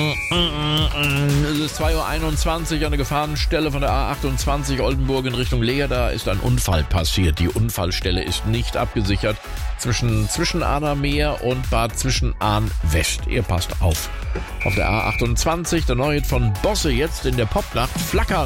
Es ist 2:21 Uhr an der Gefahrenstelle von der A28 Oldenburg in Richtung Leer. Da ist ein Unfall passiert. Die Unfallstelle ist nicht abgesichert zwischen Ahnermeer und Bad Zwischenahn West. Ihr passt auf. Auf der A28 der neue Hit von Bosse jetzt in der Popnacht. Flackern.